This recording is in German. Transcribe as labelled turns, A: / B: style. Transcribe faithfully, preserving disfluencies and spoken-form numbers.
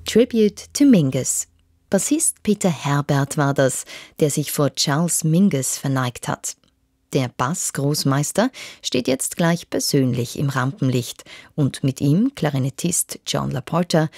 A: Tribute to Mingus. Bassist Peter Herbert war das, der sich vor Charles Mingus verneigt hat. Der Bass-Großmeister steht jetzt gleich persönlich im Rampenlicht und mit ihm Klarinettist John LaPorta,